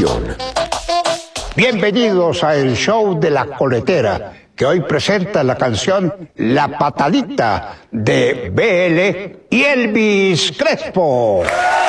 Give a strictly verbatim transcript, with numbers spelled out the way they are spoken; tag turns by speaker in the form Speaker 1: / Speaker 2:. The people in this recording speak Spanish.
Speaker 1: Televisión.
Speaker 2: Bienvenidos a el show de la coletera, que hoy presenta la canción La Patadita de B L y Elvis Crespo.